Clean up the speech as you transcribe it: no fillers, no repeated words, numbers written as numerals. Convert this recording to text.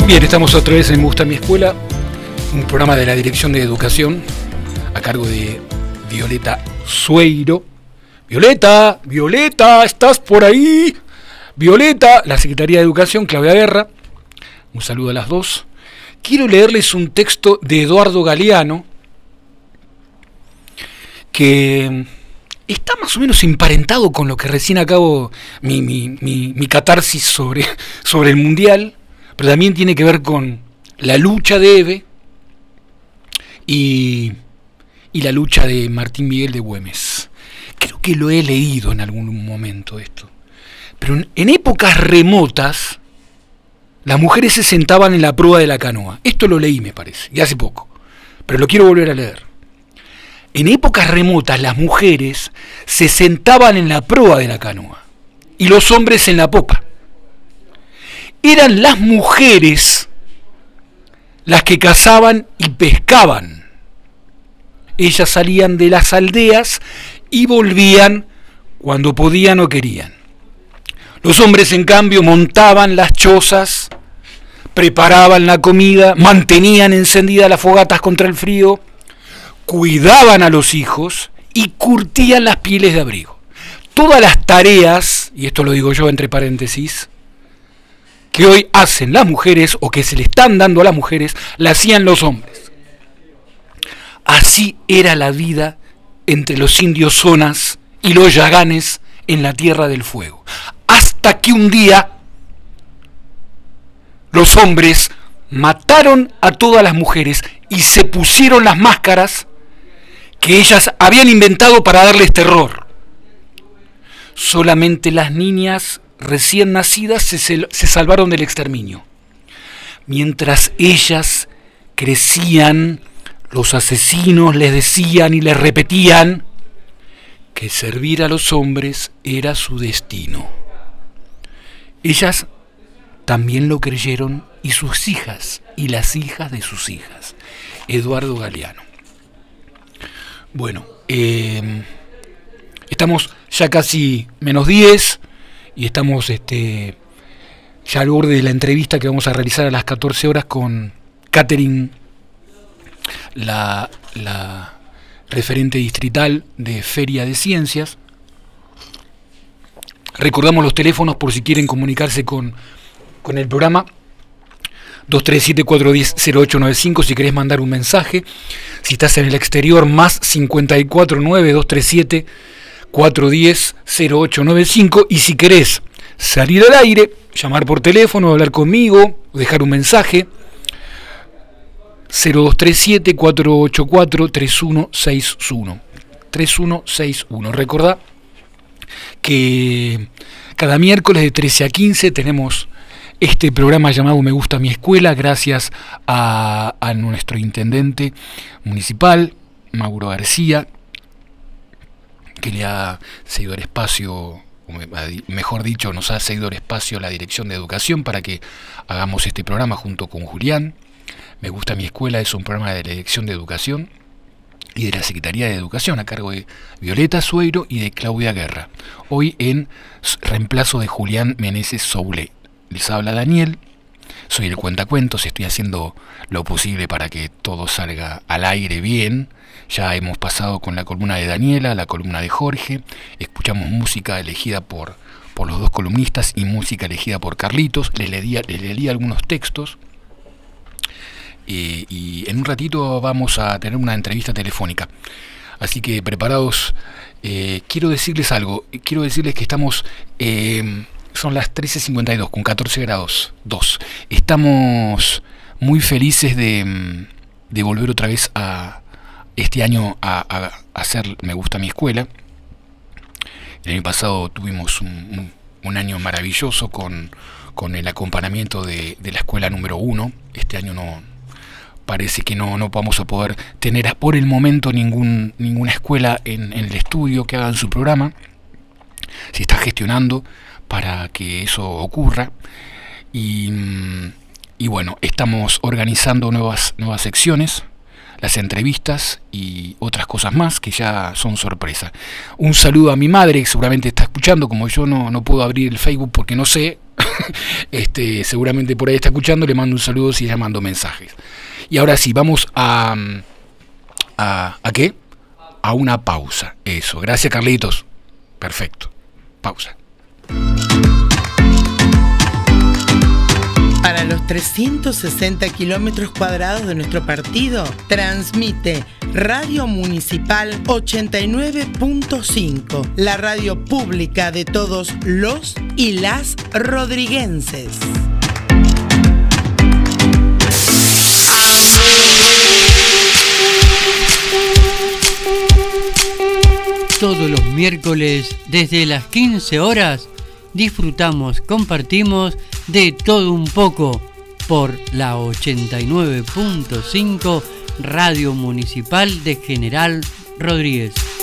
Bien, estamos otra vez en Me Gusta Mi Escuela, un programa de la Dirección de Educación a cargo de Violeta Sueiro. Violeta, ¿estás por ahí? Violeta, la Secretaría de Educación, Claudia Guerra. Un saludo a las dos. Quiero leerles un texto de Eduardo Galeano que está más o menos emparentado con lo que recién acabo mi catarsis sobre el Mundial, pero también tiene que ver con la lucha de Eve y la lucha de Martín Miguel de Güemes. Creo que lo he leído en algún momento esto. Pero en épocas remotas, las mujeres se sentaban en la proa de la canoa. Esto lo leí, me parece, y hace poco, pero lo quiero volver a leer. En épocas remotas, las mujeres se sentaban en la proa de la canoa y los hombres en la popa. Eran las mujeres las que cazaban y pescaban. Ellas salían de las aldeas y volvían cuando podían o querían. Los hombres, en cambio, montaban las chozas, preparaban la comida, mantenían encendidas las fogatas contra el frío, cuidaban a los hijos y curtían las pieles de abrigo. Todas las tareas, y esto lo digo yo entre paréntesis, que hoy hacen las mujeres o que se le están dando a las mujeres, la hacían los hombres. Así era la vida entre los indios zonas y los yaganes en la Tierra del Fuego. Hasta que un día los hombres mataron a todas las mujeres y se pusieron las máscaras que ellas habían inventado para darles terror. Solamente las niñas recién nacidas se salvaron del exterminio. Mientras ellas crecían, los asesinos les decían y les repetían que servir a los hombres era su destino. Ellas también lo creyeron, y sus hijas y las hijas de sus hijas. Eduardo Galeano. Bueno, estamos ya casi -10 y estamos ya al borde de la entrevista que vamos a realizar a las 14 horas con Catherine, la referente distrital de Feria de Ciencias. Recordamos los teléfonos por si quieren comunicarse con el programa: 237-410-0895 si querés mandar un mensaje. Si estás en el exterior, más 549-237-410-0895. Y si querés salir al aire, llamar por teléfono, hablar conmigo, dejar un mensaje: 0237-484-3161. Recordá que cada miércoles de 13 a 15 tenemos este programa llamado Me Gusta Mi Escuela, gracias a nuestro intendente municipal, Mauro García, que le ha cedido el espacio, mejor dicho, nos ha cedido el espacio a la Dirección de Educación para que hagamos este programa junto con Julián. Me Gusta Mi Escuela es un programa de la Dirección de Educación y de la Secretaría de Educación a cargo de Violeta Sueiro y de Claudia Guerra. Hoy en reemplazo de Julián Meneses Soule. Les habla Daniel, soy el cuentacuentos, estoy haciendo lo posible para que todo salga al aire bien. Ya hemos pasado con la columna de Daniela, la columna de Jorge, escuchamos música elegida por los dos columnistas y música elegida por Carlitos, les leí algunos textos y en un ratito vamos a tener una entrevista telefónica. Así que preparados. Quiero decirles algo, quiero decirles que estamos... son las 13:52 con 14 grados 2. Estamos muy felices de volver otra vez a este año a hacer Me Gusta Mi Escuela. El año pasado tuvimos un año maravilloso con el acompañamiento de la escuela número 1. Este año parece que no vamos a poder tener por el momento ninguna escuela en el estudio que hagan su programa. Se está gestionando para que eso ocurra y bueno, estamos organizando nuevas secciones, las entrevistas y otras cosas más que ya son sorpresa. Un saludo a mi madre, que seguramente está escuchando. Como yo no puedo abrir el Facebook porque no sé, Seguramente por ahí está escuchando, le mando un saludo si ya mando mensajes. Y ahora sí, vamos ¿a qué? A una pausa. Eso, gracias Carlitos. Perfecto. Pausa. Para los 360 kilómetros cuadrados de nuestro partido, transmite Radio Municipal 89.5, la radio pública de todos los y las rodriguenses. Todos los miércoles, desde las 15 horas, disfrutamos, compartimos de todo un poco por la 89.5 Radio Municipal de General Rodríguez.